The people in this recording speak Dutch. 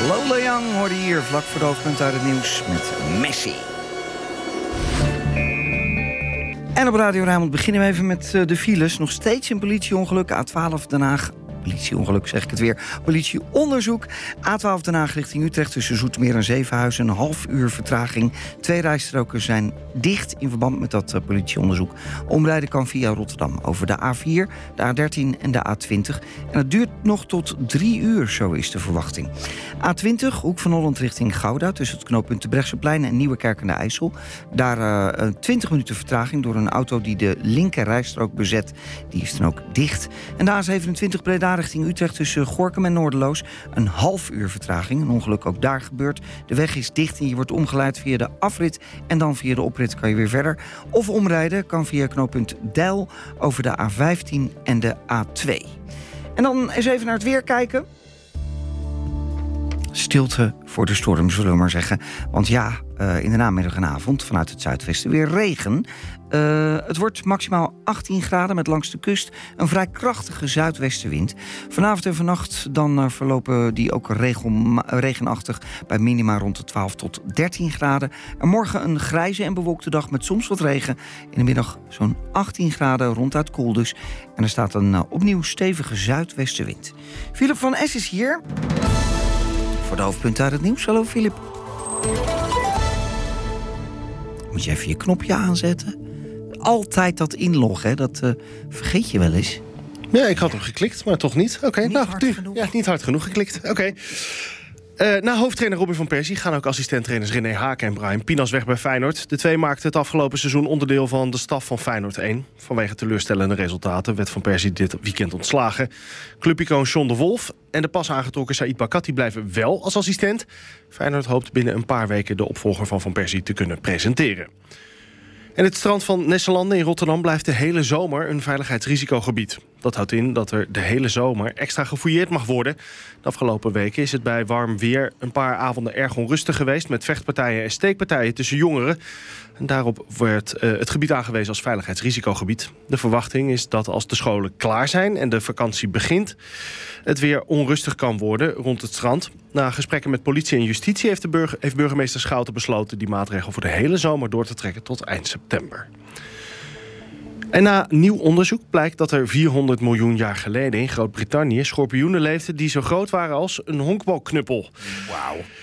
Lola Young hoorde hier vlak voor de hoofdpunt uit het nieuws met Messi. En op Radio Rijnmond beginnen we even met de files. Nog steeds een politieongeluk, A12 Den Haag. Politieongeluk, zeg ik het weer. Politieonderzoek. A12 Den Haag richting Utrecht tussen Zoetermeer en Zevenhuizen. Een half uur vertraging. 2 rijstroken zijn dicht in verband met dat politieonderzoek. Omrijden kan via Rotterdam over de A4, de A13 en de A20. En het duurt nog tot 3 uur, zo is de verwachting. A20, Hoek van Holland richting Gouda. Tussen het knooppunt de Brechtseplein en Nieuwekerk aan de IJssel. Daar 20 minuten vertraging door een auto die de linker rijstrook bezet. Die is dan ook dicht. En de A27 Breda richting Utrecht tussen Gorinchem en Noorderloos. Een half uur vertraging. Een ongeluk ook daar gebeurt. De weg is dicht en je wordt omgeleid via de afrit. En dan via de oprit kan je weer verder. Of omrijden kan via knooppunt Deil over de A15 en de A2. En dan eens even naar het weer kijken. Stilte voor de storm, zullen we maar zeggen. Want ja, in de namiddag en avond vanuit het zuidwesten weer regen. Het wordt maximaal 18 graden met langs de kust een vrij krachtige zuidwestenwind. Vanavond en vannacht dan verlopen die ook regenachtig bij minima rond de 12 tot 13 graden. En morgen een grijze en bewolkte dag met soms wat regen. In de middag zo'n 18 graden, ronduit koel dus. En er staat een opnieuw stevige zuidwestenwind. Philip van Es is hier voor de hoofdpunten uit het nieuws. Hallo Philip. Moet je even je knopje aanzetten? Altijd dat inloggen, hè? Dat vergeet je wel eens. Ja, ik had hem geklikt, maar toch niet. Oké, Niet hard genoeg. Ja, niet hard genoeg geklikt. Oké. Na hoofdtrainer Robin van Persie gaan ook assistenttrainers René Haken en Brian Pinas weg bij Feyenoord. De twee maakten het afgelopen seizoen onderdeel van de staf van Feyenoord 1. Vanwege teleurstellende resultaten werd Van Persie dit weekend ontslagen. Clubicoon John de Wolf en de pas aangetrokken Saïd Bakati blijven wel als assistent. Feyenoord hoopt binnen een paar weken de opvolger van Persie te kunnen presenteren. En het strand van Nesselanden in Rotterdam blijft de hele zomer een veiligheidsrisicogebied. Dat houdt in dat er de hele zomer extra gefouilleerd mag worden. De afgelopen weken is het bij warm weer een paar avonden erg onrustig geweest met vechtpartijen en steekpartijen tussen jongeren. En daarop werd het gebied aangewezen als veiligheidsrisicogebied. De verwachting is dat als de scholen klaar zijn en de vakantie begint, het weer onrustig kan worden rond het strand. Na gesprekken met politie en justitie heeft burgemeester Schouten besloten die maatregel voor de hele zomer door te trekken tot eind september. En na nieuw onderzoek blijkt dat er 400 miljoen jaar geleden in Groot-Brittannië schorpioenen leefden die zo groot waren als een honkbalknuppel. Wauw.